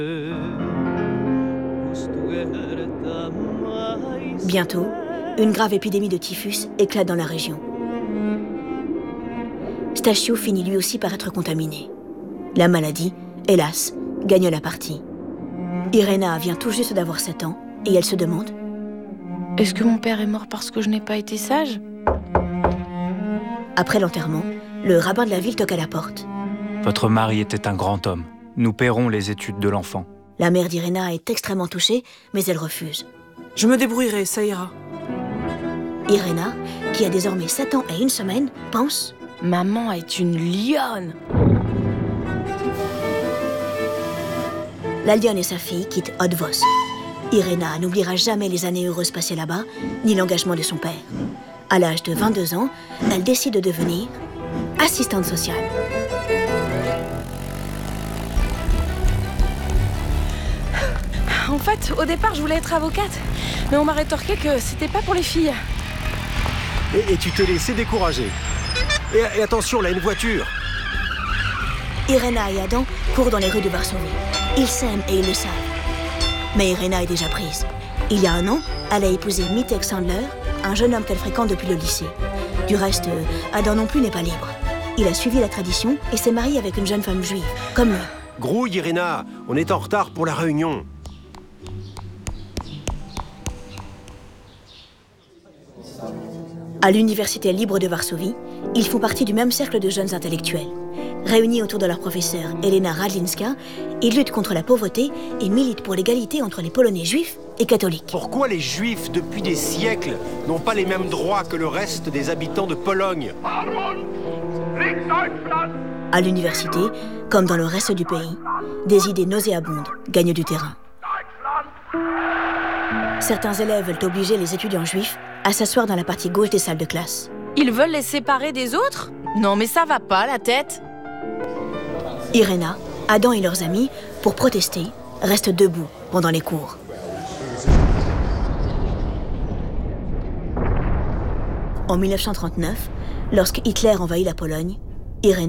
Bientôt, une grave épidémie de typhus éclate dans la région. Stachio finit lui aussi par être contaminé. La maladie, hélas, gagne la partie. Irena vient tout juste d'avoir 7 ans et elle se demande: est-ce que mon père est mort parce que je n'ai pas été sage? Après l'enterrement, le rabbin de la ville toque à la porte. Votre mari était un grand homme. Nous paierons les études de l'enfant. La mère d'Irena est extrêmement touchée, mais elle refuse. Je me débrouillerai, ça ira. Irena, qui a désormais 7 ans et 1 semaine, pense: maman est une lionne. La lionne et sa fille quittent Odvos. Irena n'oubliera jamais les années heureuses passées là-bas, ni l'engagement de son père. À l'âge de 22 ans, elle décide de devenir assistante sociale. En fait, au départ, je voulais être avocate. Mais on m'a rétorqué que c'était pas pour les filles. Et tu t'es laissé décourager. Et attention, là, une voiture. Irena et Adam courent dans les rues de Varsovie. Ils s'aiment et ils le savent. Mais Irena est déjà prise. Il y a 1 an, elle a épousé Mitek Sandler, un jeune homme qu'elle fréquente depuis le lycée. Du reste, Adam non plus n'est pas libre. Il a suivi la tradition et s'est marié avec une jeune femme juive, comme lui. Grouille, Irena, on est en retard pour la réunion. À l'Université libre de Varsovie, ils font partie du même cercle de jeunes intellectuels. Réunis autour de leur professeure Elena Radlinska, ils luttent contre la pauvreté et militent pour l'égalité entre les Polonais juifs et catholiques. Pourquoi les Juifs, depuis des siècles, n'ont pas les mêmes droits que le reste des habitants de Pologne? À l'université, comme dans le reste du pays, des idées nauséabondes gagnent du terrain. Certains élèves veulent obliger les étudiants juifs à s'asseoir dans la partie gauche des salles de classe. Ils veulent les séparer des autres? Non, mais ça va pas, la tête. Irena, Adam et leurs amis, pour protester, restent debout pendant les cours. En 1939, lorsque Hitler envahit la Pologne, Irena